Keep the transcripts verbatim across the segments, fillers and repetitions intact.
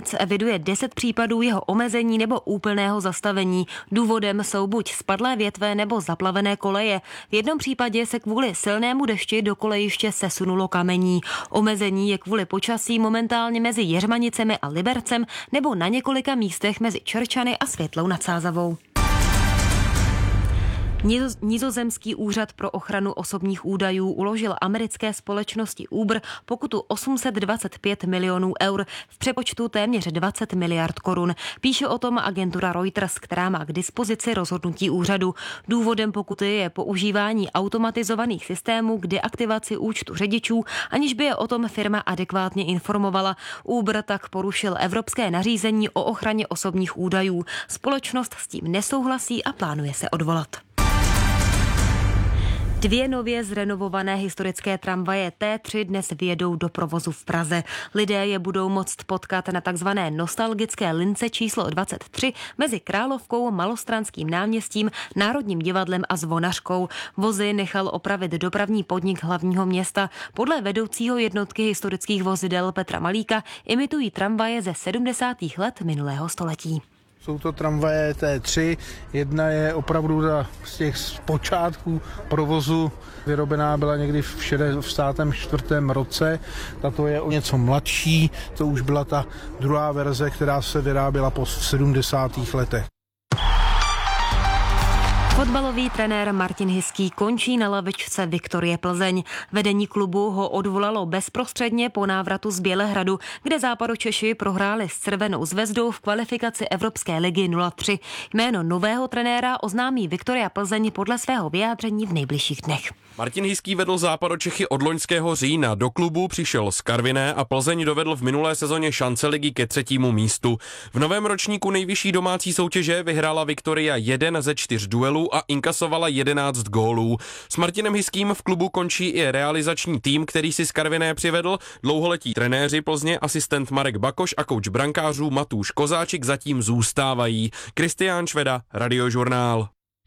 eviduje deset případů jeho omezení nebo úplného zastavení. Důvodem jsou buď spadlé větve nebo zaplavené koleje. V jednom případě se kvůli silnému dešti do kolejiště sesunulo kamení. Omezení je kvůli počasí momentálně mezi Jeřmanicemi a Libercem nebo na několika místech mezi Čerčany a Světlou nad Sázavou. Nizozemský úřad pro ochranu osobních údajů uložil americké společnosti Uber pokutu osm set dvacet pět milionů eur, v přepočtu téměř dvacet miliard korun. Píše o tom agentura Reuters, která má k dispozici rozhodnutí úřadu. Důvodem pokuty je používání automatizovaných systémů k deaktivaci účtu řidičů, aniž by je o tom firma adekvátně informovala. Uber tak porušil evropské nařízení o ochraně osobních údajů. Společnost s tím nesouhlasí a plánuje se odvolat. Dvě nově zrenovované historické tramvaje T tři dnes vjedou do provozu v Praze. Lidé je budou moct potkat na takzvané nostalgické lince číslo dvacet tři mezi Královkou, Malostranským náměstím, Národním divadlem a Zvonařkou. Vozy nechal opravit dopravní podnik hlavního města. Podle vedoucího jednotky historických vozidel Petra Malíka imitují tramvaje ze sedmdesátých let minulého století. Jsou to tramvaje T tři, jedna je opravdu z těch počátků provozu, vyrobená byla někdy v šedesátém čtvrtém roce, tato je o něco mladší, to už byla ta druhá verze, která se vyráběla po sedmdesátých letech. Fotbalový trenér Martin Hiský končí na lavičce Viktorie Plzeň. Vedení klubu ho odvolalo bezprostředně po návratu z Bělehradu, kde Západočeši prohráli s Červenou zvezdou v kvalifikaci Evropské ligy nula tři. Jméno nového trenéra oznámí Viktoria Plzeň podle svého vyjádření v nejbližších dnech. Martin Hiský vedl Západočechy od loňského října. Do klubu přišel z Karviné a Plzeň dovedl v minulé sezóně šance ligy ke třetímu místu. V novém ročníku nejvyšší domácí soutěže vyhrála Viktoria jeden ze čtyř duelů a inkasovala jedenáct gólů. S Martinem Hiským v klubu končí i realizační tým, který si z Karviné přivedl. Dlouholetí trenéři Plzně, asistent Marek Bakoš a kouč brankářů Matúš Kozáčik zatím zůstávají. Kristián Šveda, Radiožurnál.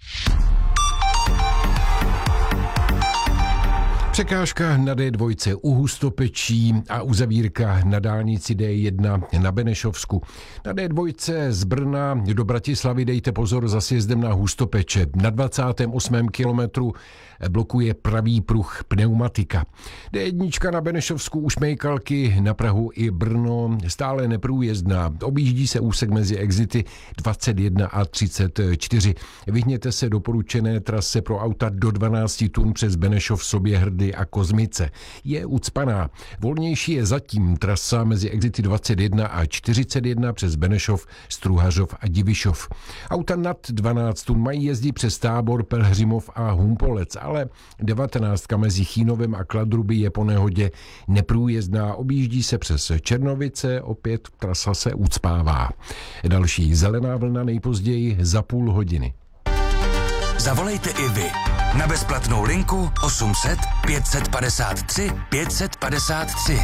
Překážka na D dva u Hustopečí a uzavírka na dálnici D jedna na Benešovsku. Na D dva z Brna do Bratislavy dejte pozor za sjezdem na Hustopeče. Na dvacátém osmém kilometru blokuje pravý pruh pneumatika. D jedna na Benešovsku u Šmejkalky, na Prahu i Brno stále neprůjezdná. Objíždí se úsek mezi exity dvacet jedna a třicet čtyři. Vyhněte se doporučené trase pro auta do dvanáct tun přes Benešov, Soběhrdy a Kozmice. Je ucpaná. Volnější je zatím trasa mezi exity dvacet jedna a čtyřicet jedna přes Benešov, Struhařov a Divišov. Auta nad dvanáct tun mají jezdit přes Tábor, Pelhřimov a Humpolec, ale devatenáctka mezi Chínovem a Kladruby je po nehodě neprůjezdná. Objíždí se přes Černovice, opět trasa se ucpává. Další zelená vlna nejpozději za půl hodiny. Zavolejte i vy na bezplatnou linku osm set pět set padesát tři pět set padesát tři.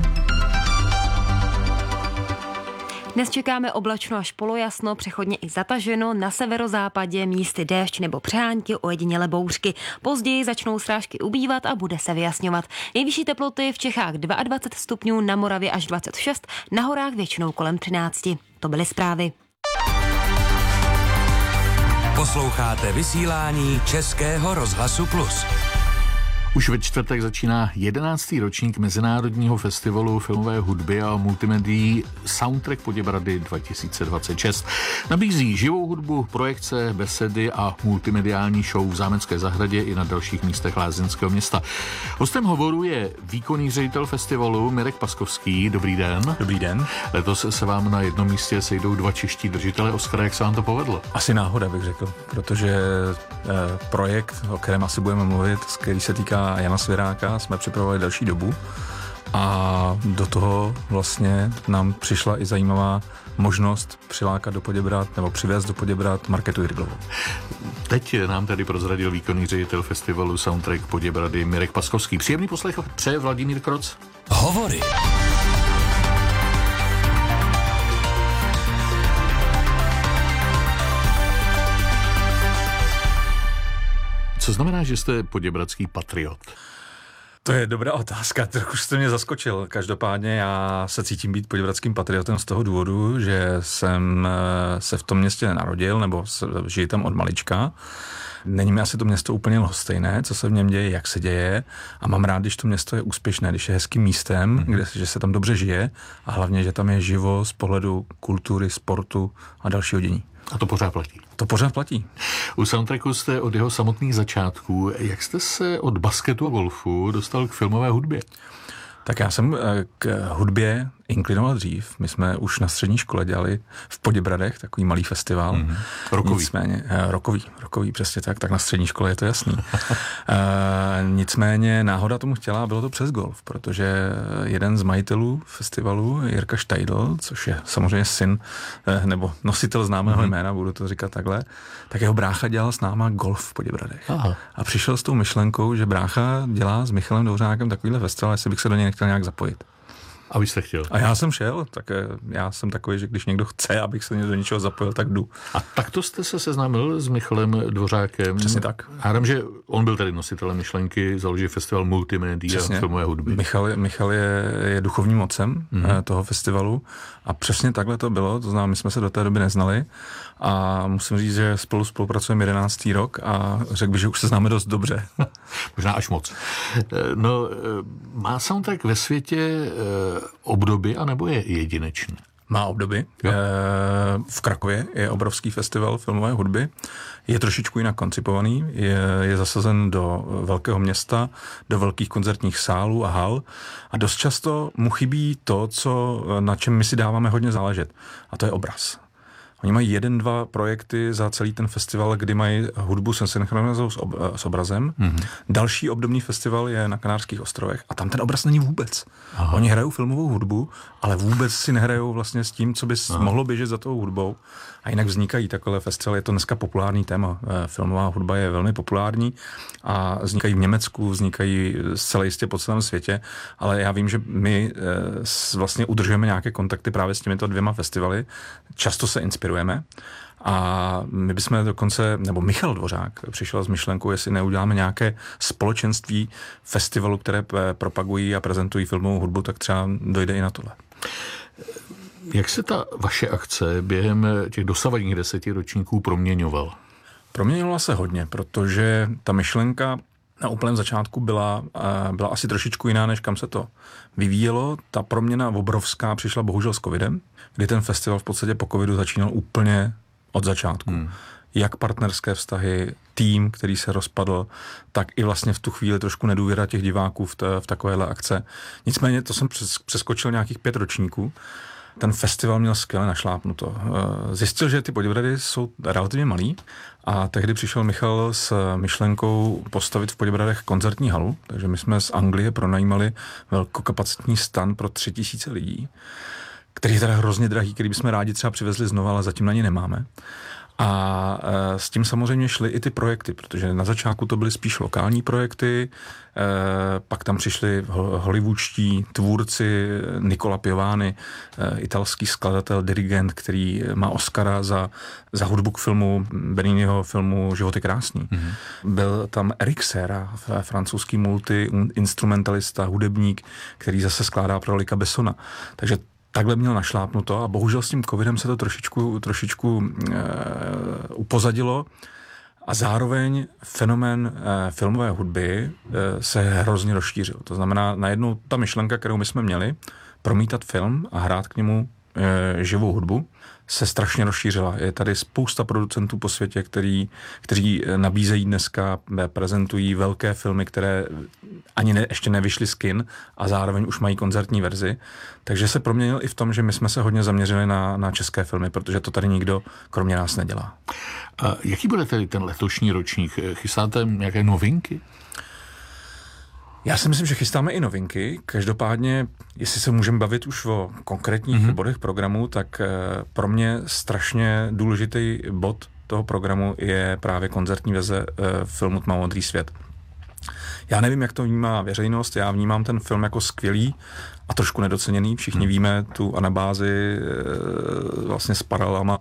Dnes čekáme oblačno až polojasno, přechodně i zataženo, na severozápadě místy déšť nebo přehánky, ojedinělé bouřky. Později začnou srážky ubývat a bude se vyjasňovat. Nejvyšší teploty v Čechách dvacet dva stupňů, na Moravě až dvacet šest, na horách většinou kolem třináct. To byly zprávy. Posloucháte vysílání Českého rozhlasu Plus. Už ve čtvrtek začíná jedenáctý ročník Mezinárodního festivalu filmové hudby a multimedií Soundtrack Poděbrady dva tisíce dvacet šest. Nabízí živou hudbu, projekce, besedy a multimediální show v Zámecké zahradě i na dalších místech lázeňského města. Hostem hovoru je výkonný ředitel festivalu Mirek Paskovský. Dobrý den. Dobrý den. Letos se vám na jednom místě sejdou dva čeští držitelé Oscara. Jak se vám to povedlo? Asi náhoda, bych řekl, protože eh, projekt, o kterém asi budeme mluvit, který se týká Jana Svěráka, jsme připravovali další dobu a do toho vlastně nám přišla i zajímavá možnost přilákat do Poděbrad nebo přivést do Poděbrad Markétu Jirglovou. Teď nám tady prozradil výkonný ředitel festivalu Soundtrack Poděbrady Mirek Paskovský. Příjemný poslech přeje Vladimír Kroc. Hovory. Co znamená, že jste poděbradský patriot? To je dobrá otázka, trochu jste mě zaskočil. Každopádně já se cítím být poděbradským patriotem z toho důvodu, že jsem se v tom městě narodil, nebo žiji tam od malička. Není mi asi to město úplně lhostejné, co se v něm děje, jak se děje, a mám rád, když to město je úspěšné, když je hezkým místem, kde, že se tam dobře žije a hlavně, že tam je živo z pohledu kultury, sportu a dalšího dění. A to pořád platí. To pořád platí. U soundtracku jste od jeho samotných začátků. Jak jste se od basketu a golfu dostal k filmové hudbě? Tak já jsem k hudbě inklinoval dřív. My jsme už na střední škole dělali v Poděbradech takový malý festival. Mm-hmm. Rokový. Nicméně, rokový, rokový, přesně tak, tak na střední škole je to jasný. uh, nicméně náhoda tomu chtěla a bylo to přes golf, protože jeden z majitelů festivalu, Jirka Štajdl, což je samozřejmě syn, nebo nositel známého mm-hmm. jména, budu to říkat takhle, tak jeho brácha dělal s náma golf v Poděbradech. Aha. A přišel s tou myšlenkou, že brácha dělá s Michalem Dvořákem takovýhle festival, jestli bych se do něj nechtěl nějak zapojit. A vy jste chtěl. A já jsem šel, tak já jsem takový, že když někdo chce, abych se do něčeho zapojil, tak jdu. A takto jste se seznámil s Michalem Dvořákem? Přesně tak. Hádám, že on byl tedy nositelem myšlenky založit festival multimédia a filmové hudby. Michal, Michal je, je duchovním otcem mm-hmm. toho festivalu a přesně takhle to bylo, to znamená, my jsme se do té doby neznali a musím říct, že spolu spolupracujeme jedenáctý rok a řekl bych, že už se známe dost dobře. Možná až moc. No, má soundtrack ve světě obdoby, anebo je jedinečný? Má obdoby. Jo. V Krakově je obrovský festival filmové hudby. Je trošičku jinak koncipovaný. Je, je zasazen do velkého města, do velkých koncertních sálů a hal. A dost často mu chybí to, co, na čem my si dáváme hodně záležet. A to je obraz. Oni mají jeden, dva projekty za celý ten festival, kdy mají hudbu se synchronizou s, ob, s obrazem. Mm-hmm. Další obdobný festival je na Kanárských ostrovech a tam ten obraz není vůbec. Aha. Oni hrajou filmovou hudbu, ale vůbec si nehrajou vlastně s tím, co by Aha. mohlo běžet za tou hudbou. A jinak vznikají takové festivaly. Je to dneska populární téma. Filmová hudba je velmi populární a vznikají v Německu, vznikají zcela jistě po celém světě, ale já vím, že my vlastně udržujeme nějaké kontakty právě s těmito dvěma festivaly. Často se inspirujeme a my bychom dokonce, nebo Michal Dvořák přišel s myšlenkou, jestli neuděláme nějaké společenství festivalu, které propagují a prezentují filmovou hudbu, tak třeba dojde i na tohle. Jak se ta vaše akce během těch dosavadních deseti ročníků proměňovala? Proměňovala se hodně, protože ta myšlenka na úplném začátku byla, byla asi trošičku jiná, než kam se to vyvíjelo. Ta proměna obrovská přišla bohužel s covidem, kdy ten festival v podstatě po covidu začínal úplně od začátku. Hmm. Jak partnerské vztahy, tým, který se rozpadl, tak i vlastně v tu chvíli trošku nedůvěra těch diváků v, t- v takovéhle akce. Nicméně to jsem přes- přeskočil nějakých pět ročníků. Ten festival měl skvěle našlápnuto. Zjistil, že ty Poděbrady jsou relativně malý a tehdy přišel Michal s myšlenkou postavit v Poděbradech koncertní halu, takže my jsme z Anglie pronajímali velkokapacitní stan pro tři tisíce lidí, který je teda hrozně drahý, který bychom rádi třeba přivezli znova, ale zatím na ně nemáme. A e, s tím samozřejmě šly i ty projekty, protože na začátku to byly spíš lokální projekty, e, pak tam přišli ho, hollywoodští tvůrci, Nicola Piovani, e, italský skladatel, dirigent, který má Oscara za, za hudbu k filmu, Beniniho filmu Život je krásný. Mm-hmm. Byl tam Eric Serra, francouzský multi-instrumentalista, hudebník, který zase skládá pro Luca Bessona. Takže takhle měl našlápnuto a bohužel s tím covidem se to trošičku, trošičku e, upozadilo a zároveň fenomén e, filmové hudby e, se hrozně rozšířil. To znamená, najednou ta myšlenka, kterou my jsme měli, promítat film a hrát k němu e, živou hudbu, se strašně rozšířila. Je tady spousta producentů po světě, který, kteří nabízejí dneska, prezentují velké filmy, které ani ne, ještě nevyšly z kin a zároveň už mají koncertní verzi. Takže se proměnil i v tom, že my jsme se hodně zaměřili na, na české filmy, protože to tady nikdo kromě nás nedělá. A jaký bude tedy ten letošní ročník? Chystáte nějaké novinky? Já si myslím, že chystáme i novinky. Každopádně, jestli se můžeme bavit už o konkrétních mm-hmm. bodech programu, tak pro mě strašně důležitý bod toho programu je právě koncertní verze filmu Tmavomodrý svět. Já nevím, jak to vnímá veřejnost, já vnímám ten film jako skvělý a trošku nedoceněný. Všichni hmm. víme tu anabázi vlastně s paralelama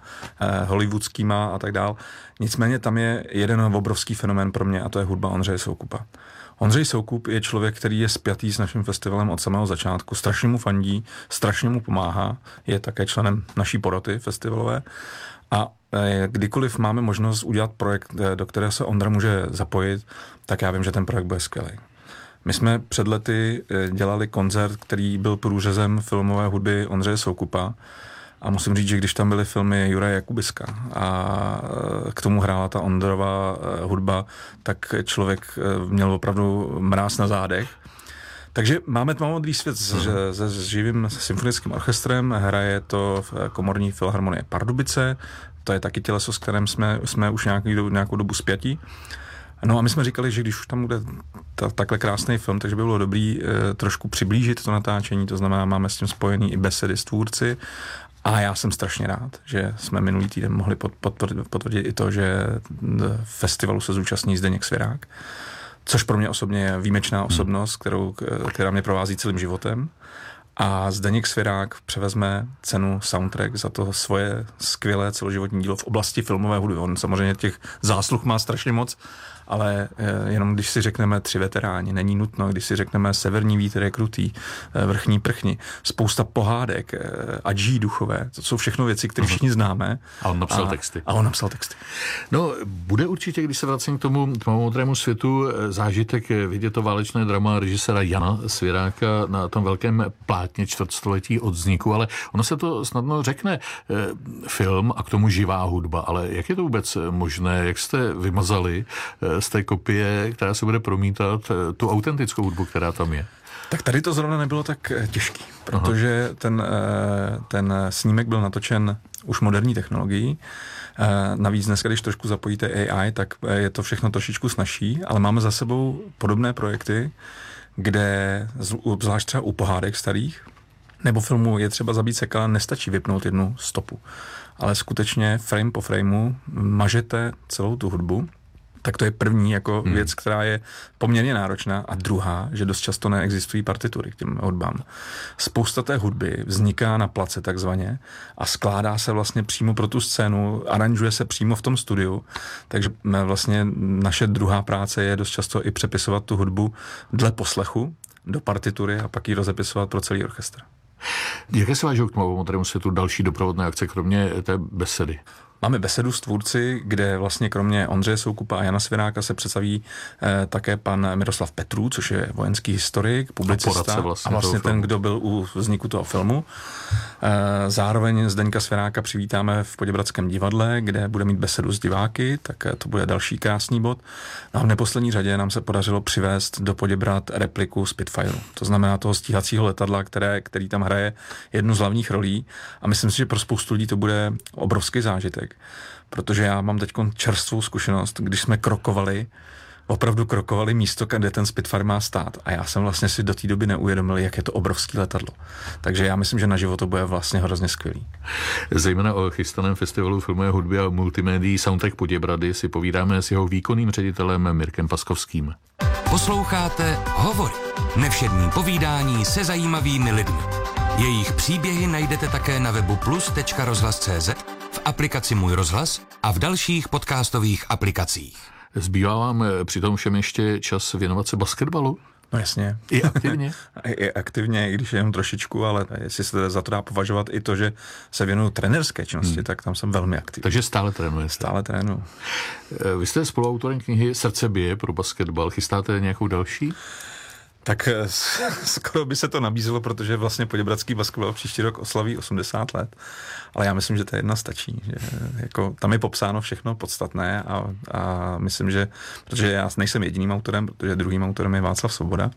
hollywoodskýma a tak dál. Nicméně tam je jeden obrovský fenomén pro mě a to je hudba Ondřeje Soukupa. Ondřej Soukup je člověk, který je spjatý s naším festivalem od samého začátku, strašně mu fandí, strašně mu pomáhá, je také členem naší poroty festivalové a kdykoliv máme možnost udělat projekt, do kterého se Ondra může zapojit, tak já vím, že ten projekt bude skvělý. My jsme před lety dělali koncert, který byl průřezem filmové hudby Ondřeje Soukupa a musím říct, že když tam byly filmy Juraje Jakubiska a k tomu hrála ta Ondrova hudba, tak člověk měl opravdu mráz na zádech. Takže máme tmavomodrý svět se, se, s živým symfonickým orchestrem, hraje to v komorní filharmonie Pardubice, to je taky těleso, s kterým jsme, jsme už nějaký, nějakou dobu spjatí. No a my jsme říkali, že když už tam bude ta, takhle krásný film, takže by bylo dobrý e, trošku přiblížit to natáčení, to znamená, máme s tím spojený i besedy s tvůrci a já jsem strašně rád, že jsme minulý týden mohli pod, pod, potvrdit i to, že festivalu se zúčastní Zdeněk Svěrák, což pro mě osobně je výjimečná osobnost, kterou, která mě provází celým životem. A Zdeněk Svěrák převezme cenu soundtrack za to svoje skvělé celoživotní dílo v oblasti filmové hudby. On samozřejmě těch zásluh má strašně moc, ale jenom když si řekneme Tři veteráni, není nutno, když si řekneme Severní vítr je krutý, Vrchní prchni, spousta pohádek, Adží duchové, to jsou všechno věci, které všichni známe. A on napsal a, texty. A on napsal texty. No, bude určitě, když se vracím k tomu tmavomodrému světu, zážitek vidět to válečné drama režiséra Jana Svěráka na tom velkém plátně čtvrtstoletí od vzniku, ale ono se to snadno řekne, film a k tomu živá hudba, ale jak je to vůbec možné, jak jste vymazali z té kopie, která se bude promítat, tu autentickou hudbu, která tam je? Tak tady to zrovna nebylo tak těžký, protože ten, ten snímek byl natočen už moderní technologií. Navíc dneska, když trošku zapojíte A I, tak je to všechno trošičku snazší, ale máme za sebou podobné projekty, kde zvlášť třeba u pohádek starých nebo filmu Je třeba zabít sekala, nestačí vypnout jednu stopu, ale skutečně frame po frameu mažete celou tu hudbu. Tak to je první jako hmm. věc, která je poměrně náročná. A druhá, že dost často neexistují partitury k těm hudbám. Spousta té hudby vzniká na place takzvaně a skládá se vlastně přímo pro tu scénu, aranžuje se přímo v tom studiu. Takže vlastně naše druhá práce je dost často i přepisovat tu hudbu dle poslechu do partitury a pak ji rozepisovat pro celý orchestr. Jaké se vážou k tmavomodrému světu další doprovodné akce, kromě té besedy? Máme besedu s tvůrci, kde vlastně kromě Ondřeje Soukupa a Jana Svěráka se představí eh, také pan Miroslav Petrů, což je vojenský historik, publicista a vlastně, a vlastně ten, kdo byl u vzniku toho filmu. Eh, zároveň Zdeňka Svěráka přivítáme v Poděbradském divadle, kde bude mít besedu s diváky, tak to bude další krásný bod. No a v neposlední řadě nám se podařilo přivést do Poděbrad repliku Spitfireu. To znamená toho stíhacího letadla, které, který tam hraje jednu z hlavních rolí a myslím si, že pro spoustu lidí to bude obrovský zážitek. Protože já mám teď čerstvou zkušenost, když jsme krokovali, opravdu krokovali místo, kde ten Spitfire má stát. A já jsem vlastně si do té doby neuvědomil, jak je to obrovský letadlo. Takže já myslím, že na život to bude vlastně hrozně skvělý. Zejména o chystaném festivalu filmové hudby a multimédií Soundtrack Poděbrady si povídáme s jeho výkonným ředitelem Mirkem Paskovským. Posloucháte Hovory. Nevšední povídání se zajímavými lidmi. Jejich příběhy najdete také na webu plus tečka rozhlas tečka cé zet, v aplikaci Můj rozhlas a v dalších podcastových aplikacích. Zbývá vám při tom všem ještě čas věnovat se basketbalu? No jasně. I aktivně? I aktivně, i když jenom trošičku, ale jestli se za to dá považovat i to, že se věnuju trenérské činnosti, hmm. tak tam jsem velmi aktivní. Takže stále trénujete? Stále trénuju. Vy jste spoluautorem knihy Srdce bije pro basketbal. Chystáte nějakou další? Tak skoro by se to nabízelo, protože vlastně Poděbradský basketbal příští rok oslaví osmdesát let, ale já myslím, že to jedna stačí. Že jako, tam je popsáno všechno podstatné a, a myslím, že, protože já nejsem jediným autorem, protože druhým autorem je Václav Svoboda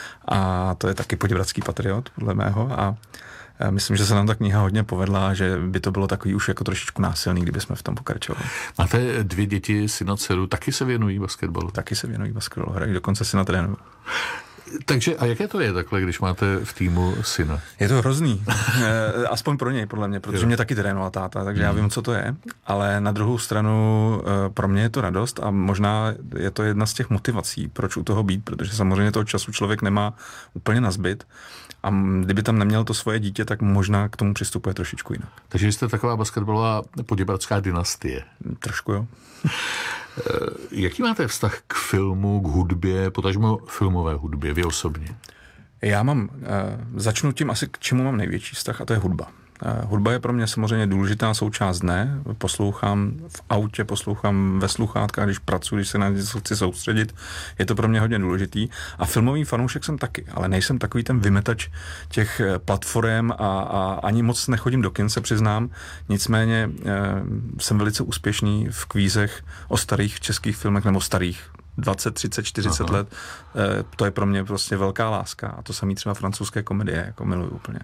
a to je taky Poděbradský patriot, podle mého, a myslím, že se nám ta kniha hodně povedla, že by to bylo takový už jako trošičku násilný, kdyby jsme v tom pokračovali. Máte dvě děti, syna, dceru, taky se věnují basketbalu? Taky se věnují basketbalu, hrají dokonce syna trénují. Takže a jaké to je takhle, když máte v týmu syna? Je to hrozný. Aspoň pro něj, podle mě, protože mě taky trénoval táta, takže já vím, co to je. Ale na druhou stranu pro mě je to radost a možná je to jedna z těch motivací, proč u toho být, protože samozřejmě toho času člověk nemá úplně nazbyt. A kdyby tam neměl to svoje dítě, tak možná k tomu přistupuje trošičku jinak. Takže jste taková basketbalová poděbradská dynastie. Trošku jo. Jaký máte vztah k filmu, k hudbě, potažmo filmové hudbě, vy osobně? Já mám, začnu tím asi, k čemu mám největší vztah, a to je hudba. Hudba je pro mě samozřejmě důležitá součást dne. Poslouchám v autě, poslouchám ve sluchátkách, když pracuji, když se na něco chci soustředit. Je to pro mě hodně důležitý. A filmový fanoušek jsem taky, ale nejsem takový ten vymetač těch platform a, a ani moc nechodím do kin, se přiznám. Nicméně e, jsem velice úspěšný v kvízech o starých českých filmech, nebo starých dvacet, třicet, čtyřicet Aha. let. E, to je pro mě prostě velká láska. A to samý třeba francouzské komedie, jako miluju úplně.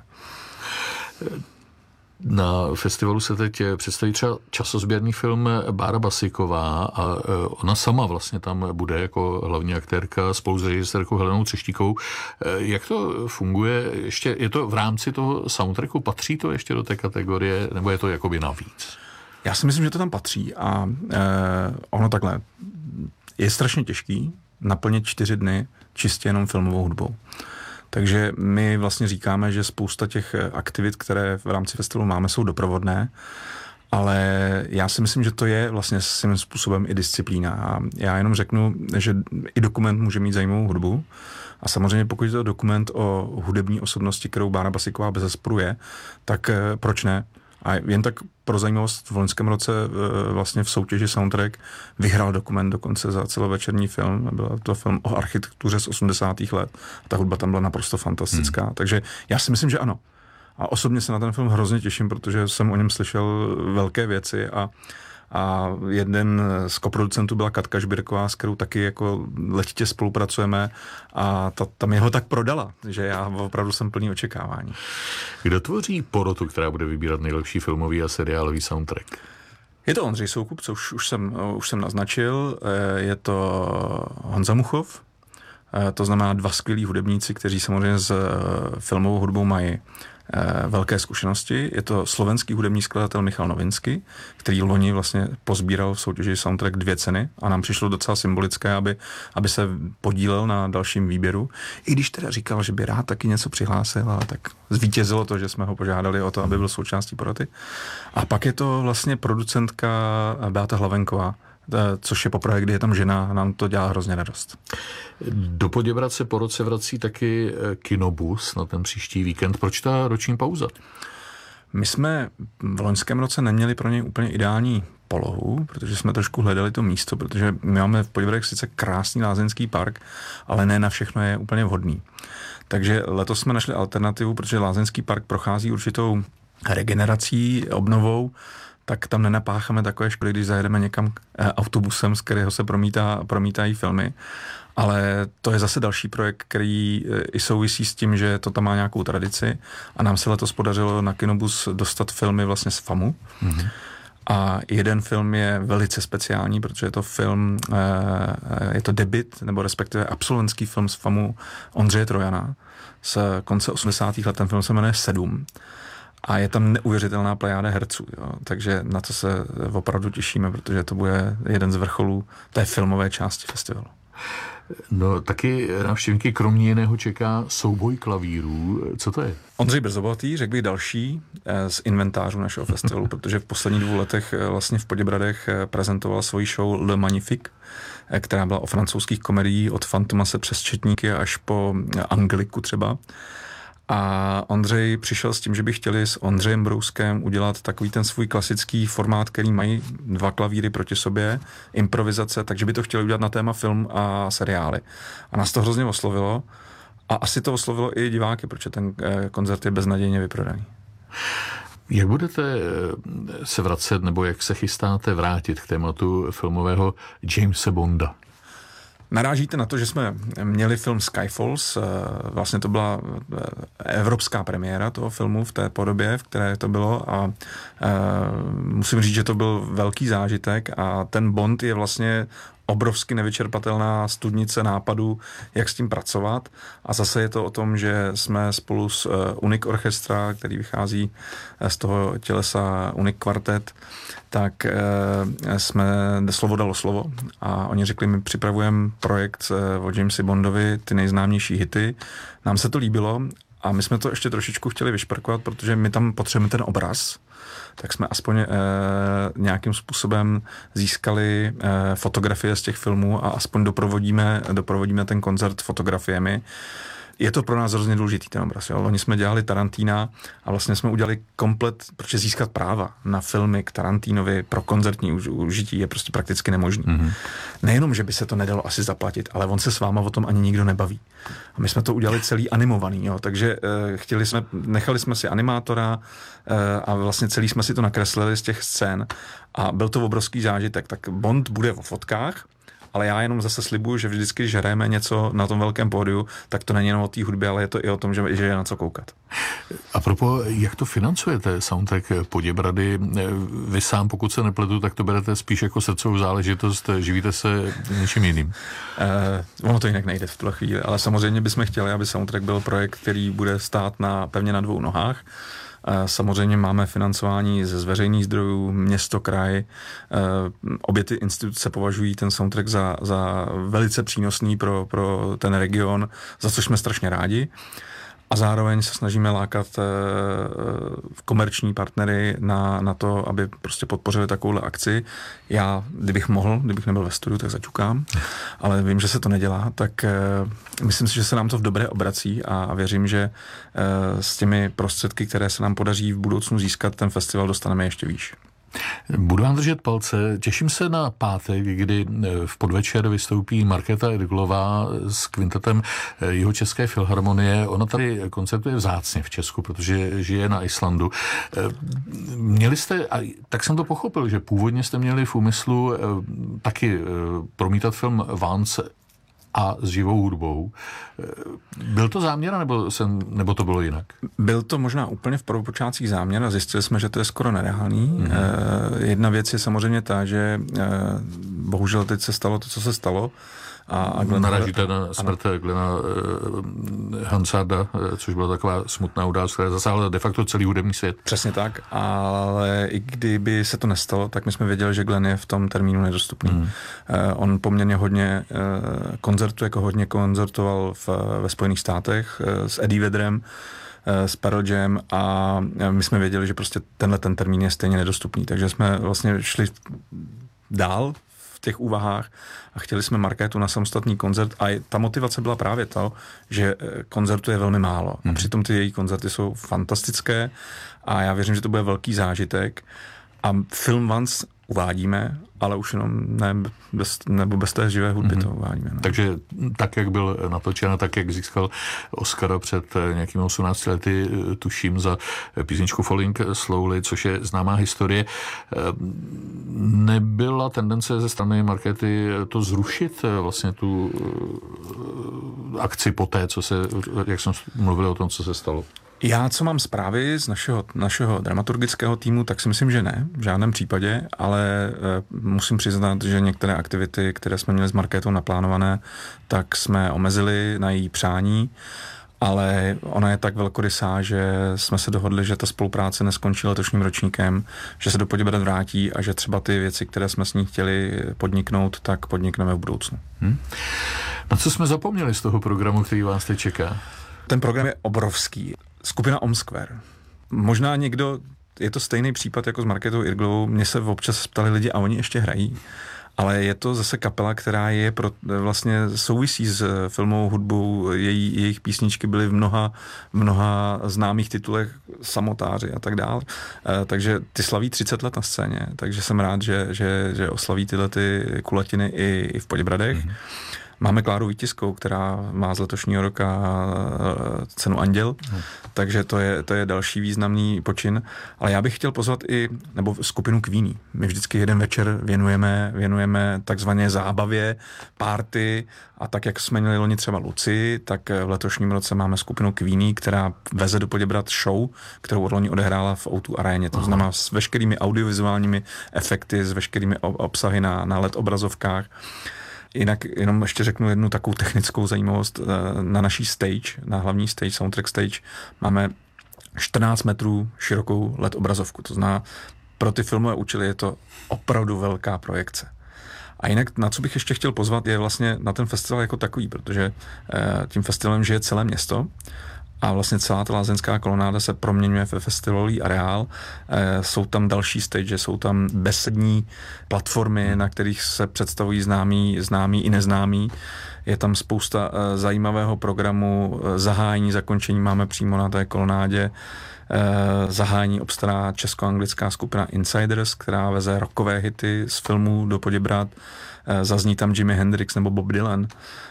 Na festivalu se teď představí třeba časozběrný film Bára Basiková a ona sama vlastně tam bude jako hlavní aktérka spolu s režisérkou Helenou Třeštíkovou. Jak to funguje? Ještě je to v rámci toho soundtracku? Patří to ještě do té kategorie? Nebo je to jakoby navíc? Já si myslím, že to tam patří a eh, ono takhle. Je strašně těžký naplnit čtyři dny čistě jenom filmovou hudbou. Takže my vlastně říkáme, že spousta těch aktivit, které v rámci festivalu máme, jsou doprovodné, ale já si myslím, že to je vlastně svým způsobem i disciplína. A já jenom řeknu, že i dokument může mít zajímavou hudbu a samozřejmě pokud je to dokument o hudební osobnosti, kterou Bára Basiková bezesporu je, tak proč ne? A jen tak pro zajímavost, v loňském roce vlastně v soutěži Soundtrack vyhrál dokument dokonce za celovečerní film. Byl to film o architektuře z osmdesátých let. Ta hudba tam byla naprosto fantastická. Hmm. Takže já si myslím, že ano. A osobně se na ten film hrozně těším, protože jsem o něm slyšel velké věci a A jeden z koproducentů byla Katka Žbírková, s kterou taky jako letitě spolupracujeme a ta, ta mě ho tak prodala, že já opravdu jsem plný očekávání. Kdo tvoří porotu, která bude vybírat nejlepší filmový a seriálový soundtrack? Je to Ondřej Soukup, co už, už, jsem, už jsem naznačil, je to Honza Muchov, to znamená dva skvělí hudebníci, kteří samozřejmě s filmovou hudbou mají velké zkušenosti. Je to slovenský hudební skladatel Michal Novinsky, který loni vlastně pozbíral v soutěži Soundtrack dvě ceny a nám přišlo docela symbolické, aby, aby se podílel na dalším výběru. I když teda říkal, že by rád taky něco přihlásil, ale tak zvítězilo to, že jsme ho požádali o to, aby byl součástí poroty. A pak je to vlastně producentka Beata Hlavenková, což je poprvé, kdy je tam žena a nám to dělá hrozně radost. Do Poděbrad se po roce vrací taky Kinobus na ten příští víkend. Proč ta roční pauza? My jsme v loňském roce neměli pro něj úplně ideální polohu, protože jsme trošku hledali to místo, protože my máme v Poděbradech sice krásný lázeňský park, ale ne na všechno je úplně vhodný. Takže letos jsme našli alternativu, protože lázeňský park prochází určitou regenerací, obnovou, tak tam nenapácháme takové škody, když zajedeme někam autobusem, z kterého se promítá, promítají filmy. Ale to je zase další projekt, který i souvisí s tím, že to tam má nějakou tradici a nám se letos podařilo na Kinobus dostat filmy vlastně z FAMu. Mm-hmm. A jeden film je velice speciální, protože je to film, je to debut, nebo respektive absolventský film z FAMu Ondřeje Trojana z konce osmdesátých let. Ten film se jmenuje Sedm. A je tam neuvěřitelná plejáda herců, jo. Takže na to se opravdu těšíme, protože to bude jeden z vrcholů té filmové části festivalu. No taky návštěvníky kromě jiného čeká souboj klavírů. Co to je? Ondřej Brzobohatý, řekl bych další z inventářů našeho festivalu, protože v posledních dvou letech vlastně v Poděbradech prezentoval svoji show Le Magnifique, která byla o francouzských komediích od Fantomase přes Četníky až po Angeliku třeba. A Ondřej přišel s tím, že by chtěli s Ondřejem Brouskem udělat takový ten svůj klasický formát, který mají dva klavíry proti sobě, improvizace, takže by to chtěli udělat na téma film a seriály. A nás to hrozně oslovilo a asi to oslovilo i diváky, protože ten koncert je beznadějně vyprodaný. Jak budete se vracet, nebo jak se chystáte vrátit k tématu filmového Jamese Bonda? Narážíte na to, že jsme měli film Skyfalls, vlastně to byla evropská premiéra toho filmu v té podobě, v které to bylo a musím říct, že to byl velký zážitek a ten Bond je vlastně obrovsky nevyčerpatelná studnice nápadů, jak s tím pracovat. A zase je to o tom, že jsme spolu s Unique Orchestra, který vychází z toho tělesa Unique Quartet, tak jsme slovo dalo slovo a oni řekli, my připravujeme projekt o Jamesi Bondovi, ty nejznámější hity. Nám se to líbilo a my jsme to ještě trošičku chtěli vyšprkovat, protože my tam potřebujeme ten obraz. tak jsme aspoň e, nějakým způsobem získali e, fotografie z těch filmů a aspoň doprovodíme, doprovodíme ten koncert fotografiemi. Je to pro nás hrozně důležitý ten obraz. Jo? Loni jsme dělali Tarantína a vlastně jsme udělali komplet, protože získat práva na filmy k Tarantínovi pro koncertní užití je prostě prakticky nemožný. Mm-hmm. Nejenom, že by se to nedalo asi zaplatit, ale on se s váma o tom ani nikdo nebaví. A my jsme to udělali celý animovaný, jo? Takže e, chtěli jsme, nechali jsme si animátora e, a vlastně celý jsme si to nakreslili z těch scén a byl to obrovský zážitek. Tak Bond bude o fotkách, ale já jenom zase slibuju, že vždycky, když hrajeme něco na tom velkém pódiu, tak to není jenom o té hudbě, ale je to i o tom, že, že je na co koukat. A propos, jak to financujete, soundtrack Poděbrady? Vy sám, pokud se nepletu, tak to berete spíš jako srdcovou záležitost, živíte se něčím jiným? Eh, ono to jinak nejde v tuhle chvíli, ale samozřejmě bychom chtěli, aby soundtrack byl projekt, který bude stát na, pevně na dvou nohách. Samozřejmě máme financování ze veřejných zdrojů, město, kraj. Obě ty instituce považují ten soundtrack za, za velice přínosný pro, pro ten region, za což jsme strašně rádi. A zároveň se snažíme lákat komerční partnery na, na to, aby prostě podpořili takovouhle akci. Já, kdybych mohl, kdybych nebyl ve studiu, tak zaťukám, ale vím, že se to nedělá, tak myslím si, že se nám to v dobré obrací a věřím, že s těmi prostředky, které se nám podaří v budoucnu získat, ten festival dostaneme ještě výš. Budu vám držet palce. Těším se na pátek, kdy v podvečer vystoupí Markéta Irglová s kvintetem Jihočeské filharmonie. Ona tady koncertuje vzácně v Česku, protože žije na Islandu. Měli jste, a tak jsem to pochopil, že původně jste měli v úmyslu taky promítat film Vance a s živou hudbou. Byl to záměr, nebo, jsem, nebo to bylo jinak? Byl to možná úplně v prvopočátcích záměr a zjistili jsme, že to je skoro nereálný. Mm-hmm. Eh, jedna věc je samozřejmě ta, že eh, bohužel teď se stalo to, co se stalo. A, a Glena, Naražíte na smrt Glena eh, Hansarda, eh, což byla taková smutná událost, která zasáhla de facto celý hudební svět. Přesně tak, ale i kdyby se to nestalo, tak my jsme věděli, že Glenn je v tom termínu nedostupný. Mm. Eh, on poměrně hodně eh, koncertuje, jako hodně koncertoval v, ve Spojených státech eh, s Eddie Vedrem, eh, s Pearl Jam a my jsme věděli, že prostě tenhle ten termín je stejně nedostupný, takže jsme vlastně šli dál v těch úvahách a chtěli jsme Markétu na samostatný koncert a ta motivace byla právě to, že koncertuje velmi málo. A přitom ty její koncerty jsou fantastické a já věřím, že to bude velký zážitek a film Vance uvádíme, ale už jenom ne bez, nebo bez té živé hudby mm-hmm. to uvádíme. No. Takže tak, jak byl natočen, tak, jak získal Oscara před nějakými osmnácti lety, tuším, za písničku Falling Slowly, což je známá historie. Nebyla tendence ze strany Markéty to zrušit, vlastně tu akci po té, co se, jak jsem mluvil o tom, co se stalo? Já, co mám zprávy z našeho, našeho dramaturgického týmu, tak si myslím, že ne, v žádném případě, ale e, musím přiznat, že některé aktivity, které jsme měli s Markétou naplánované, tak jsme omezili na její přání, ale ona je tak velkorysá, že jsme se dohodli, že ta spolupráce neskončí letošním ročníkem, že se do Poděbrad vrátí a že třeba ty věci, které jsme s ní chtěli podniknout, tak podnikneme v budoucnu. Hmm. Na co jsme zapomněli z toho programu, který vás teď čeká? Ten program je obrovský. Skupina Omsquare. Možná někdo, je to stejný případ jako s Markétou Irglovou, mě se občas ptali lidi a oni ještě hrají, ale je to zase kapela, která je pro, vlastně souvisí s filmovou hudbou, její, jejich písničky byly v mnoha, mnoha známých titulech, Samotáři a tak dále. E, takže ty slaví třicet let na scéně, takže jsem rád, že, že, že oslaví tyhle ty kulatiny i, i v Poděbradech. Mm-hmm. Máme Kláru Vítiskou, která má z letošního roka cenu Anděl, hmm. takže to je, to je další významný počin. Ale já bych chtěl pozvat i, nebo skupinu Queenie. My vždycky jeden večer věnujeme, věnujeme takzvané zábavě, party a tak, jak jsme měli loni třeba Luci, tak v letošním roce máme skupinu Queenie, která veze do Poděbrad show, kterou od loni odehrála v ó dvě aréně. To Aha. znamená s veškerými audiovizuálními efekty, s veškerými obsahy na, na el é dé obrazovkách. Jinak jenom ještě řeknu jednu takovou technickou zajímavost. Na naší stage, na hlavní stage, soundtrack stage, máme čtrnáct metrů širokou el é dé obrazovku. To znamená, pro ty filmové účely je to opravdu velká projekce. A jinak, na co bych ještě chtěl pozvat, je vlastně na ten festival jako takový, protože tím festivalem žije celé město a vlastně celá ta lázeňská kolonáda se proměňuje ve festivalový areál. E, jsou tam další stage, jsou tam besední platformy, na kterých se představují známí, známí i neznámí. Je tam spousta e, zajímavého programu, e, zahájení, zakončení máme přímo na té kolonádě. E, zahájení obstará česko-anglická skupina Insiders, která veze rockové hity z filmů do Poděbrad. E, zazní tam Jimi Hendrix nebo Bob Dylan.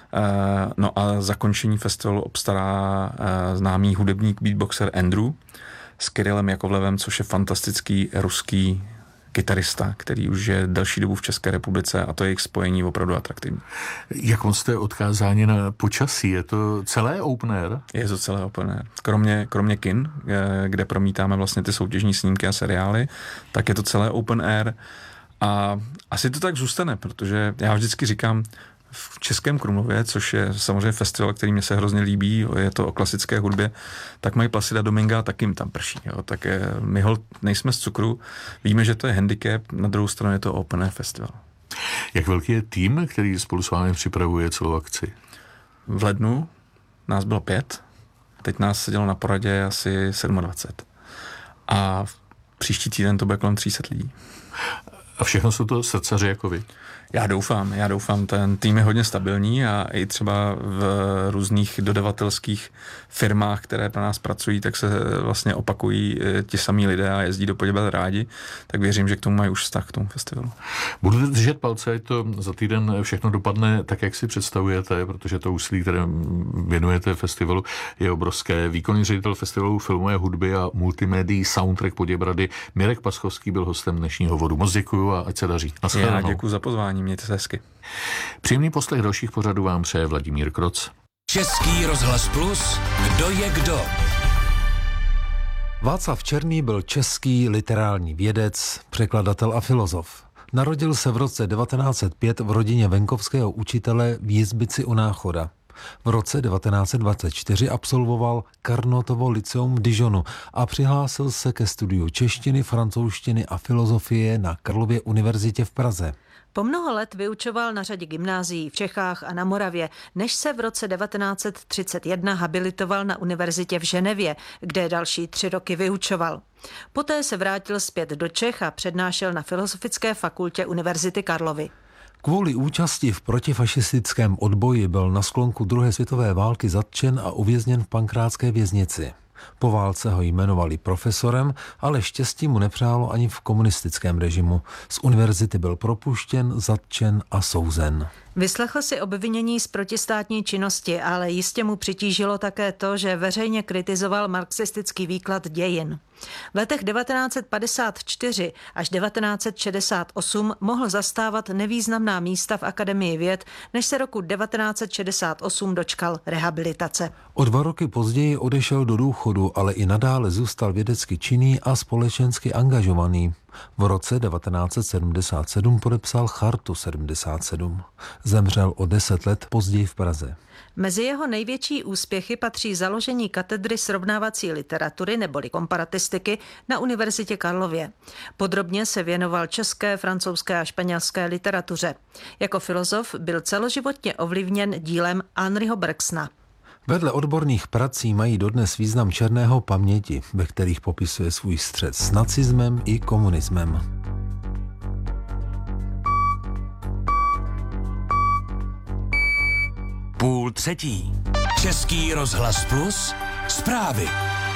E, no a zakončení festivalu obstará e, známý hudebník beatboxer Andrew s Kirillem Jakovlevem, což je fantastický ruský kytarista, který už je delší dobu v České republice a to jejich spojení opravdu atraktivní. Jak moc jste odkázáni na počasí? Je to celé open air? Je to celé open air. Kromě, kromě kin, kde promítáme vlastně ty soutěžní snímky a seriály, tak je to celé open air a asi to tak zůstane, protože já vždycky říkám, v Českém Krumlově, což je samozřejmě festival, který mě se hrozně líbí, je to o klasické hudbě, tak mají Placida Dominga, tak jim tam prší. Jo. Tak je, my hol nejsme z cukru, víme, že to je handicap, na druhou stranu je to open air festival. Jak velký je tým, který spolu s vámi připravuje celou akci? V lednu nás bylo pět, teď nás sedělo na poradě asi dvacet sedm. A příští týden to bude kolem tři sta lidí. A všechno jsou to srdcaři jako vy? Já doufám, já doufám, ten tým je hodně stabilní a i třeba v různých dodavatelských firmách, které pro nás pracují, tak se vlastně opakují ti samí lidé a jezdí do Poděbrad rádi, tak věřím, že k tomu mají už vztah k tomu festivalu. Budete držet palce, ať to za týden všechno dopadne tak, jak si představujete, protože to úsilí, které věnujete festivalu, je obrovské. Výkonný ředitel festivalu filmové hudby a multimédií Soundtrack Poděbrady Mirek Paschovský byl hostem dnešního hovoru. Moc děkuju a ať se daří. Já děkuji za pozvání. Mějte se hezky. Příjemný poslech dalších pořadů vám přeje Vladimír Kroc. Český rozhlas Plus, kdo je kdo? Václav Černý byl český literární vědec, překladatel a filozof. Narodil se v roce devatenáct set pět v rodině venkovského učitele v Jizbici u Náchoda. V roce devatenáct set dvacet čtyři absolvoval Carnotovo lyceum v Dijonu a přihlásil se ke studiu češtiny, francouzštiny a filozofie na Karlově univerzitě v Praze. Po mnoho let vyučoval na řadě gymnázií v Čechách a na Moravě, než se v roce devatenáct set třicet jedna habilitoval na univerzitě v Ženevě, kde další tři roky vyučoval. Poté se vrátil zpět do Čech a přednášel na Filozofické fakultě Univerzity Karlovy. Kvůli účasti v protifašistickém odboji byl na sklonku druhé světové války zatčen a uvězněn v pankrátské věznici. Po válce ho jmenovali profesorem, ale štěstí mu nepřálo ani v komunistickém režimu. Z univerzity byl propuštěn, zatčen a souzen. Vyslechl si obvinění z protistátní činnosti, ale jistě mu přitížilo také to, že veřejně kritizoval marxistický výklad dějin. V letech devatenáct set padesát čtyři až devatenáct set šedesát osm mohl zastávat nevýznamná místa v Akademii věd, než se roku devatenáct set šedesát osm dočkal rehabilitace. O dva roky později odešel do důchodu, ale i nadále zůstal vědecky činný a společensky angažovaný. V roce devatenáct set sedmdesát sedm podepsal Chartu sedmdesát sedm. Zemřel o deset let později v Praze. Mezi jeho největší úspěchy patří založení katedry srovnávací literatury neboli komparatistiky na Univerzitě Karlově. Podrobně se věnoval české, francouzské a španělské literatuře. Jako filozof byl celoživotně ovlivněn dílem Henryho Bergsona. Vedle odborných prací mají dodnes význam Černého paměti, ve kterých popisuje svůj střet s nacismem i komunismem. Půl třetí. Český rozhlas Plus. Zprávy.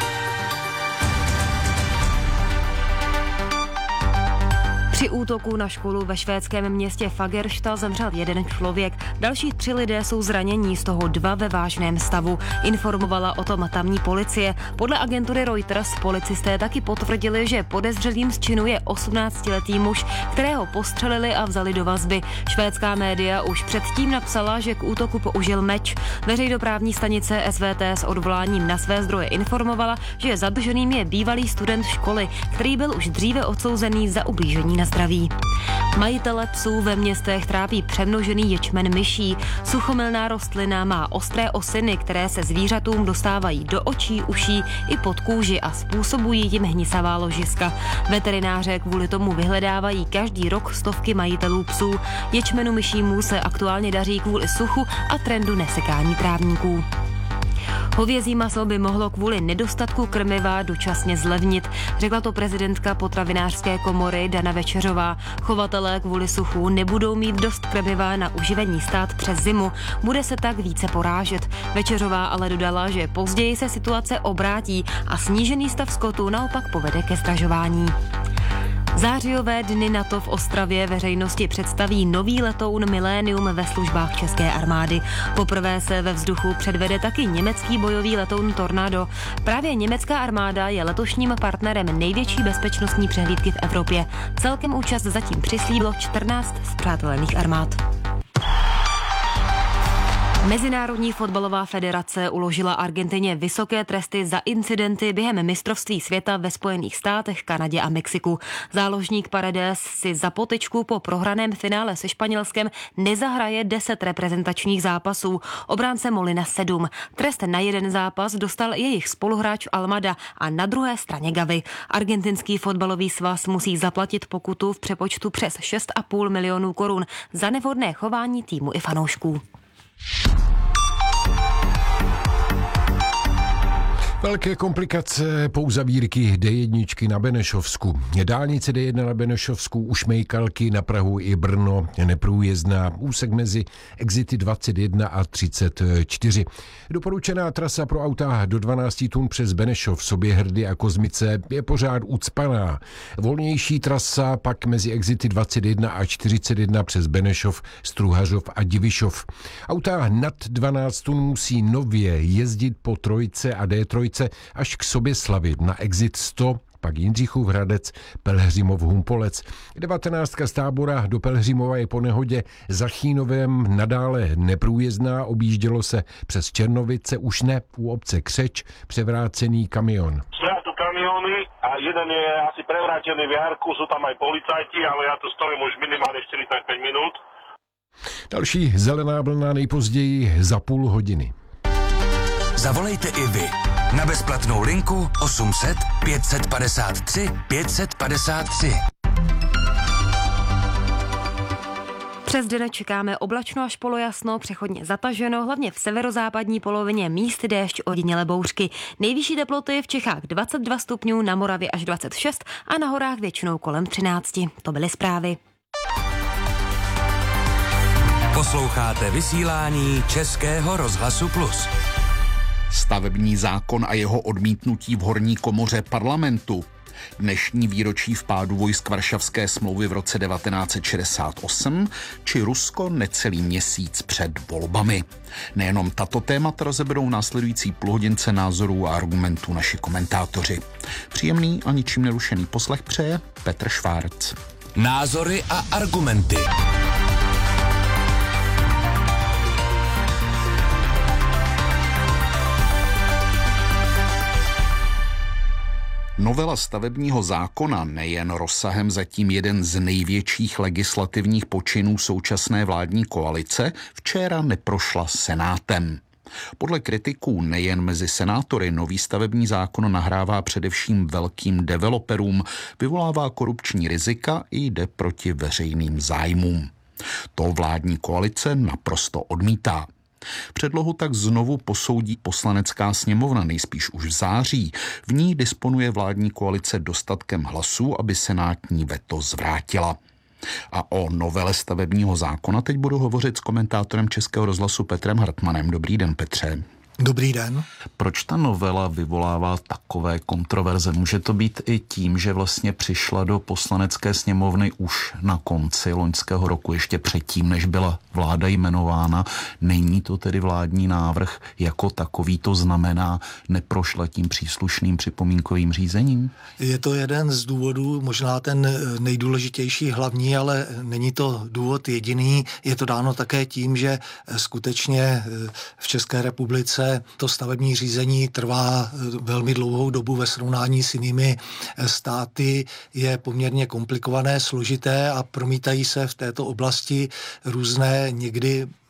Při útoku na školu ve švédském městě Fagersta zemřel jeden člověk. Další tři lidé jsou zranění, z toho dva ve vážném stavu. Informovala o tom tamní policie. Podle agentury Reuters policisté taky potvrdili, že podezřelým z činu je osmnáctiletý muž, kterého postřelili a vzali do vazby. Švédská média už předtím napsala, že k útoku použil meč. Veřejnoprávní stanice S V T s odvoláním na své zdroje informovala, že zadrženým je bývalý student školy, který byl už dříve odsouzený za ublížení na zdraví. Majitele psů ve městech trápí přemnožený ječmen myší. Suchomilná rostlina má ostré osiny, které se zvířatům dostávají do očí, uší i pod kůži a způsobují jim hnisavá ložiska. Veterináře kvůli tomu vyhledávají každý rok stovky majitelů psů. Ječmenu myšímů se aktuálně daří kvůli suchu a trendu nesekání trávníků. Hovězí maso by mohlo kvůli nedostatku krmiva dočasně zlevnit, řekla to prezidentka potravinářské komory Dana Večeřová. Chovatelé kvůli suchu nebudou mít dost krmiva na uživení stát přes zimu, bude se tak více porážet. Večeřová ale dodala, že později se situace obrátí a snížený stav skotu naopak povede ke zdražování. Zářijové dny NATO v Ostravě veřejnosti představí nový letoun Millennium ve službách české armády. Poprvé se ve vzduchu předvede taky německý bojový letoun Tornado. Právě německá armáda je letošním partnerem největší bezpečnostní přehlídky v Evropě. Celkem účast zatím přislíbilo čtrnáct spřátelených armád. Mezinárodní fotbalová federace uložila Argentině vysoké tresty za incidenty během mistrovství světa ve Spojených státech, Kanadě a Mexiku. Záložník Paredes si za potyčku po prohraném finále se Španělskem nezahraje deset reprezentačních zápasů, obránce Molina sedm. Trest na jeden zápas dostal jejich spoluhráč Almada a na druhé straně Gavi. Argentinský fotbalový svaz musí zaplatit pokutu v přepočtu přes šest a půl milionů korun za nevhodné chování týmu i fanoušků. Velké komplikace po uzavírky D jedna na Benešovsku. Dálnice D jedna na Benešovsku u Šmejkalky na Prahu i Brno neprůjezdná. Úsek mezi exity dvacet jedna a třicet čtyři. Doporučená trasa pro auta do dvanáct tun přes Benešov, Soběhrdy a Kozmice je pořád ucpaná. Volnější trasa pak mezi exity dvacet jedna a čtyřicet jedna přes Benešov, Struhařov a Divišov. Auta nad dvanáct tun musí nově jezdit po Trojce a D tři až k Soběslavi na exit sto, pak Jindřichův Hradec, Pelhřimov Humpolec. devatenáctka z Tábora do Pelhřimova je po nehodě za Chínovem nadále neprůjezdná, objíždělo se přes Černovice, už ne u obce Křeč, převrácený kamion. Stoja tu kamiony a jeden je asi prevrátený v jarku, sú tam aj policajti, ale ja tu stojím už minimálne čtyřicet pět minút. Další zelená vlna nejpozději za půl hodiny. Zavolejte i vy na bezplatnou linku osm set pět set padesát tři pět set padesát tři. Přes den čekáme oblačno až polojasno, přechodně zataženo, hlavně v severozápadní polovině místy déšť, ojedinělé bouřky. Nejvyšší teploty v Čechách dvacet dva stupňů, na Moravě až dvacet šest a na horách většinou kolem třináct. To byly zprávy. Posloucháte vysílání Českého rozhlasu Plus. Stavební zákon a jeho odmítnutí v horní komoře parlamentu. Dnešní výročí vpádu vojsk Varšavské smlouvy v roce devatenáct set šedesát osm či Rusko necelý měsíc před volbami. Nejenom tato témata rozeberou v následující půlhodince názorů a argumentů naši komentátoři. Příjemný a ničím nerušený poslech přeje Petr Švárc. Názory a argumenty. Novela stavebního zákona, nejen rozsahem zatím jeden z největších legislativních počinů současné vládní koalice, včera neprošla Senátem. Podle kritiků nejen mezi senátory nový stavební zákon nahrává především velkým developerům, vyvolává korupční rizika i jde proti veřejným zájmům. To vládní koalice naprosto odmítá. Předlohu tak znovu posoudí Poslanecká sněmovna nejspíš už v září. V ní disponuje vládní koalice dostatkem hlasů, aby senátní veto zvrátila. A o novele stavebního zákona teď budu hovořit s komentátorem Českého rozhlasu Petrem Hartmanem. Dobrý den, Petře. Dobrý den. Proč ta novela vyvolává takové kontroverze? Může to být i tím, že vlastně přišla do Poslanecké sněmovny už na konci loňského roku, ještě předtím, než byla vláda jmenována. Není to tedy vládní návrh jako takový, to znamená, neprošla tím příslušným připomínkovým řízením? Je to jeden z důvodů, možná ten nejdůležitější, hlavní, ale není to důvod jediný. Je to dáno také tím, že skutečně v České republice to stavební řízení trvá velmi dlouhou dobu ve srovnání s jinými státy, je poměrně komplikované, složité a promítají se v této oblasti různé někdy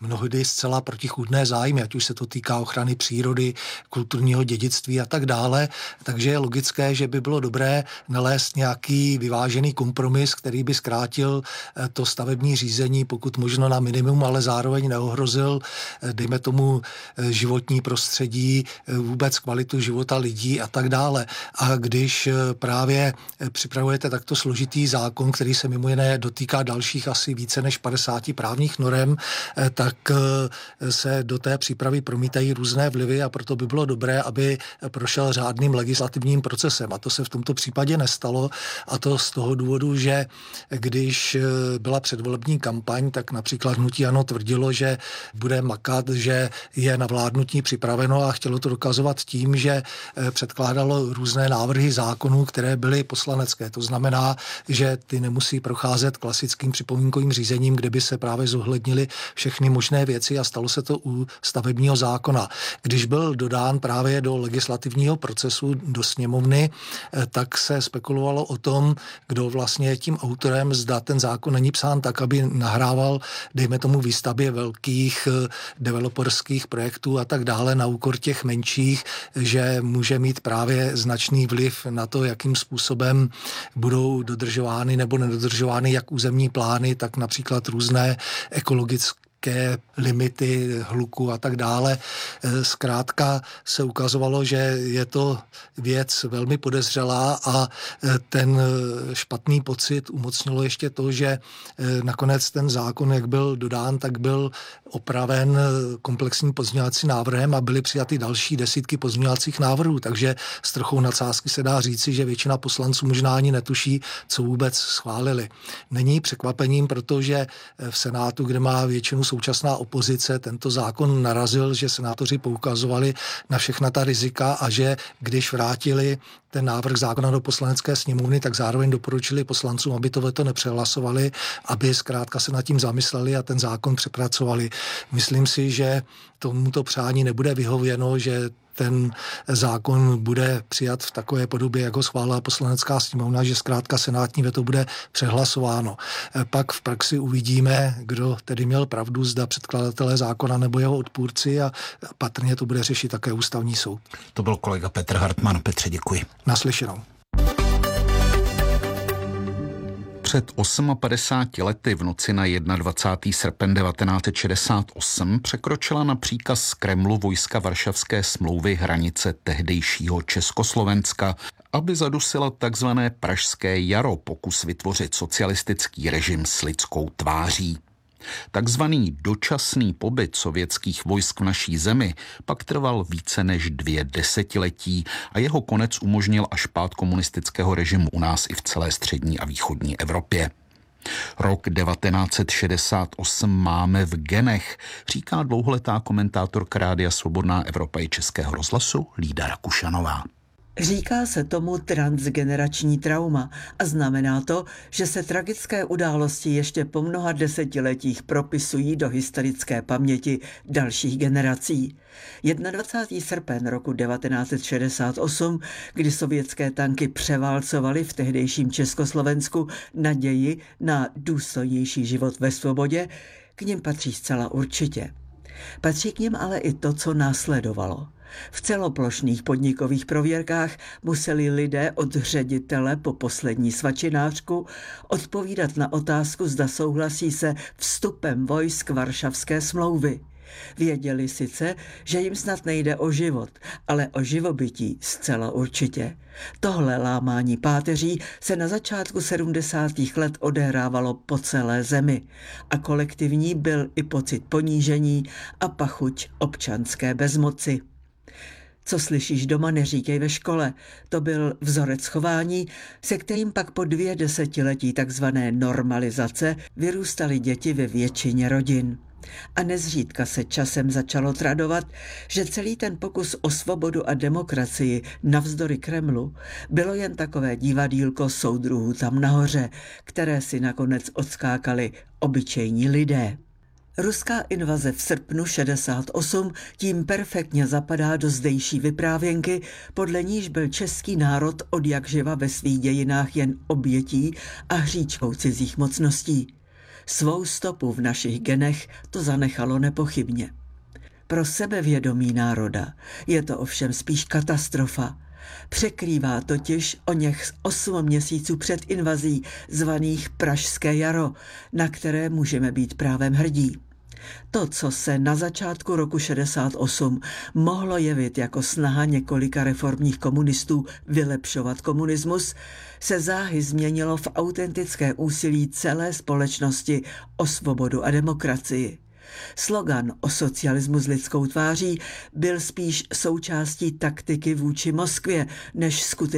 mnohdy zcela protichůdné zájmy, ať už se to týká ochrany přírody, kulturního dědictví a tak dále. Takže je logické, že by bylo dobré nalézt nějaký vyvážený kompromis, který by zkrátil to stavební řízení, pokud možno na minimum, ale zároveň neohrozil, dejme tomu, životní prostředí, vůbec kvalitu života lidí a tak dále. A když právě připravujete takto složitý zákon, který se mimo jiné dotýká dalších asi více než padesáti právních norem, tak se do té přípravy promítají různé vlivy a proto by bylo dobré, aby prošel řádným legislativním procesem. A to se v tomto případě nestalo, a to z toho důvodu, že když byla předvolební kampaň, tak například hnutí ANO tvrdilo, že bude makat, že je na vládnutí připraveno a chtělo to dokazovat tím, že předkládalo různé návrhy zákonů, které byly poslanecké. To znamená, že ty nemusí procházet klasickým připomínkovým řízením, kde by se právě zohlednily všechny možné věci, a stalo se to u stavebního zákona. Když byl dodán právě do legislativního procesu do sněmovny, tak se spekulovalo o tom, kdo vlastně je tím autorem, zda ten zákon není psán tak, aby nahrával, dejme tomu, výstavbě velkých developerských projektů a tak dále na úkor těch menších, že může mít právě značný vliv na to, jakým způsobem budou dodržovány nebo nedodržovány jak územní plány, tak například různé ekologické limity hluku a tak dále. Zkrátka se ukazovalo, že je to věc velmi podezřelá a ten špatný pocit umocnilo ještě to, že nakonec ten zákon, jak byl dodán, tak byl opraven komplexním pozměňovacím návrhem a byly přijaty další desítky pozměňovacích návrhů, takže s trochou nadsázky se dá říci, že většina poslanců možná ani netuší, co vůbec schválili. Není překvapením, protože v Senátu, kde má většinu současná opozice, tento zákon narazil, že senátoři poukazovali na všechna ta rizika a že když vrátili ten návrh zákona do poslanecké sněmovny, tak zároveň doporučili poslancům, aby to veto nepřehlasovali, aby zkrátka se nad tím zamysleli a ten zákon přepracovali. Myslím si, že tomuto přání nebude vyhověno, že ten zákon bude přijat v takové podobě, jako schválila poslanecká sněmovna, že zkrátka senátní veto bude přehlasováno. Pak v praxi uvidíme, kdo tedy měl pravdu, zda předkladatelé zákona nebo jeho odpůrci, a patrně to bude řešit také ústavní soud. To byl kolega Petr Hartmann. Petře, děkuji. Naslyšenou. Před padesáti osmi lety v noci na dvacátého prvního srpen devatenáct set šedesát osm překročila na příkaz z Kremlu vojska Varšavské smlouvy hranice tehdejšího Československa, aby zadusila takzvané Pražské jaro, pokus vytvořit socialistický režim s lidskou tváří. Takzvaný dočasný pobyt sovětských vojsk v naší zemi pak trval více než dvě desetiletí a jeho konec umožnil až pád komunistického režimu u nás i v celé střední a východní Evropě. Rok devatenáct set šedesát osm máme v genech, říká dlouholetá komentátorka Rádia Svobodná Evropa i Českého rozhlasu Lída Rakušanová. Říká se tomu transgenerační trauma a znamená to, že se tragické události ještě po mnoha desetiletích propisují do historické paměti dalších generací. dvacátého prvního srpen roku devatenáct set šedesát osm, kdy sovětské tanky převálcovaly v tehdejším Československu naději na důstojnější život ve svobodě, k nim patří zcela určitě. Patří k nim ale i to, co následovalo. V celoplošných podnikových prověrkách museli lidé od ředitele po poslední svačinářku odpovídat na otázku, zda souhlasí se vstupem vojsk Varšavské smlouvy. Věděli sice, že jim snad nejde o život, ale o živobytí zcela určitě. Tohle lámání páteří se na začátku sedmdesátých let odehrávalo po celé zemi a kolektivní byl i pocit ponížení a pachuť občanské bezmoci. Co slyšíš doma, neříkej ve škole. To byl vzorec chování, se kterým pak po dvě desetiletí takzvané normalizace vyrůstaly děti ve většině rodin. A nezřídka se časem začalo tradovat, že celý ten pokus o svobodu a demokracii navzdory Kremlu bylo jen takové divadýlko soudruhů tam nahoře, které si nakonec odskákali obyčejní lidé. Ruská invaze v srpnu šedesát osm tím perfektně zapadá do zdejší vyprávěnky, podle níž byl český národ odjakživa ve svých dějinách jen obětí a hříčkou cizích mocností. Svou stopu v našich genech to zanechalo nepochybně. Pro sebevědomí národa je to ovšem spíš katastrofa. Překrývá totiž o něch osm měsíců před invazí zvaných Pražské jaro, na které můžeme být právem hrdí. To, co se na začátku roku šedesát osm mohlo jevit jako snaha několika reformních komunistů vylepšovat komunismus, se záhy změnilo v autentické úsilí celé společnosti o svobodu a demokracii. Slogan o socialismu s lidskou tváří byl spíš součástí taktiky vůči Moskvě, než skutečně